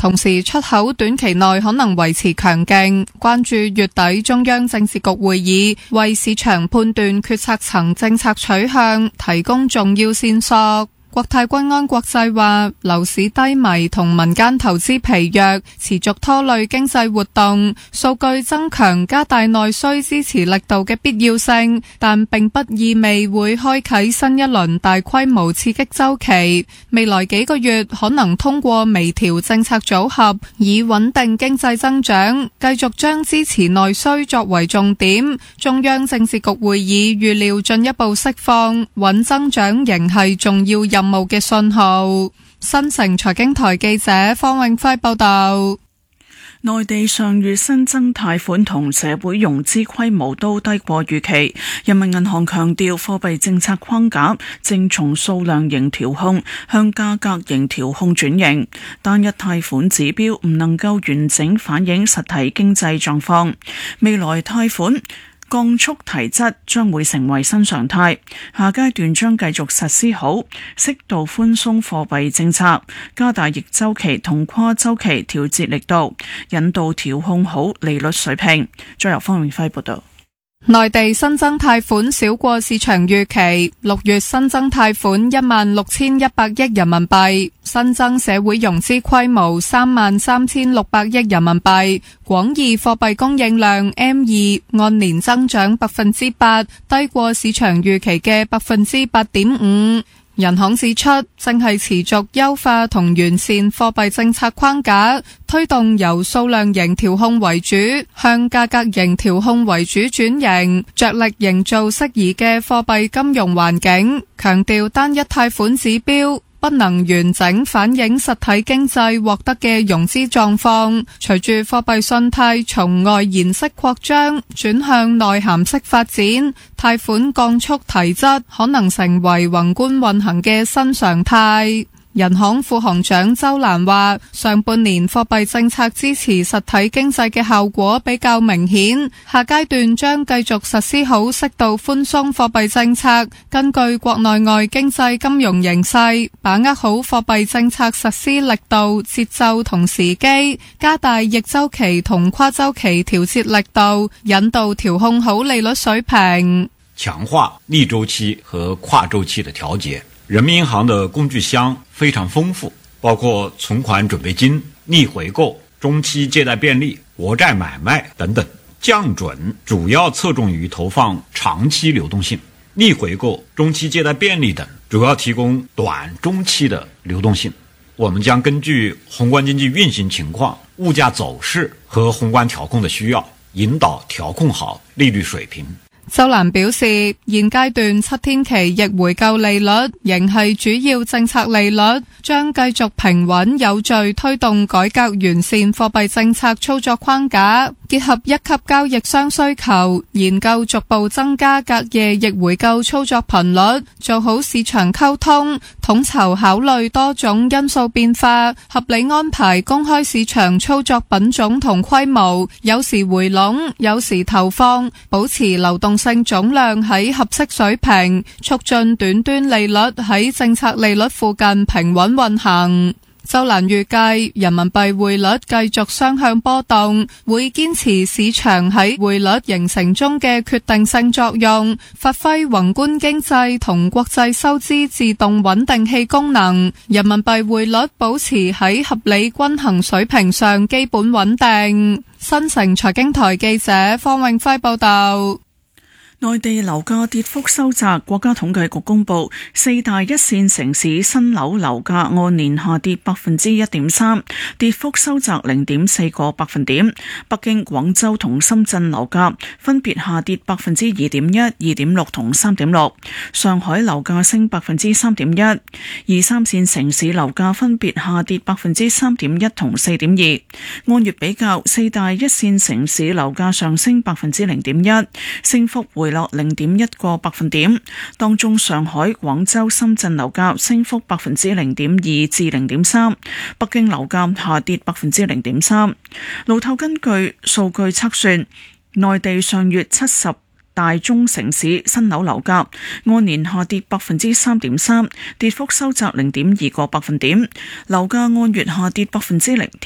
同時出口短期內可能維持強勁，關注月底中央政治局會議，為市場判斷決策層政策取向提供重要線索。國泰君安國際話，樓市低迷同民間投資疲弱持續拖累經濟活動，數據增強加大內需支持力度嘅必要性，但並不意味會開啟新一輪大規模刺激週期。未來幾個月可能通過微調政策組合，以穩定經濟增長，繼續將支持內需作為重點。中央政治局會議預料進一步釋放穩增長仍係重要任務嘅信號。新城財經台記者方永輝報道。 內地上月新增貸款同社會融資規模都低過預期，人民銀行強調貨幣政策框架正從數量型調控向價格型調控轉型，單一貸款指標唔能夠完整反映實體經濟狀況，未來貸款降速提質將會成為新常態，下階段將繼續實施好適度寬鬆貨幣政策，加大逆周期同跨周期調節力度，引導調控好利率水平。再由方永輝報道。 內地新增貸款少過市場預期，6月新增貸款16,100億人民幣，新增社會融資規模33,600億人民幣，廣義貨幣供應量 M2 按年增長 8%， 低過市場預期嘅 8.5%。人行指出，正係持續優化同完善貨幣政策框架，推動由數量型調控為主，向價格型調控為主轉型，着力營造適宜嘅貨幣金融環境，強調單一貸款指標不能完整反映實體經濟獲得嘅融資狀況，隨住貨幣信貸從外延式擴張轉向內涵式發展，貸款降速提質可能成為宏觀運行嘅新常態。人行副行長周蘭話，上半年貨幣政策支持實體經濟嘅效果比較明顯，下階段將繼續實施好適度寬鬆貨幣政策，根據國內外經濟金融形勢，把握好貨幣政策實施力度、節奏同時機，加大逆周期同跨周期調節力度，引導調控好利率水平， 強化逆周期和跨周期的調節。人民銀行的工具箱非常豐富，包括存款準備金、逆回購、中期借貸便利、國債買賣等等。降準主要側重於投放長期流動性，逆回購、中期借貸便利等主要提供短中期的流動性。我們將根據宏觀經濟運行情況、物價走勢和宏觀調控的需要，引導調控好利率水平。 周蘭表示，現階段7天期逆回購利率仍係主要政策利率，將繼續平穩有序推動改革完善貨幣政策操作框架，結合一級交易商需求，研究逐步增加隔夜逆回購操作頻率，做好市場溝通，統籌考慮多種因素變化，合理安排公開市場操作品種同規模，有時回籠，有時投放，保持流動性總量喺合適水平，促進短端利率喺政策利率附近平穩運行。周蘭預計人民幣匯率繼續雙向波動，會堅持市場喺匯率形成中嘅決定性作用，發揮宏觀經濟同國際收支自動穩定器功能。人民幣匯率保持喺合理均衡水平上基本穩定。新城財經台記者方永輝報道。 內地樓價跌幅收窄，國家統計局公布4大一線城市新樓樓價按年下跌 1.3%， 跌幅收窄 0.4個百分點。北京、廣州同深圳樓價分別下跌 2.1%、2.6% 同 3.6%， 上海樓價升 3.1%， 而三線城市樓價分別下跌 3.1% 同 4.2%。 按月比較，4大一線城市樓價上升 0.1%， 升幅回落 0.1個百分點，當中上海、廣州、深圳樓價升幅 0.2% 至 0.3%， 北京樓價下跌 0.3%。 路透根據數據測算，內地上月70大中城市新樓樓價按年下跌 3.3%， 跌幅收窄 0.2個百分點，樓價按月下跌 0.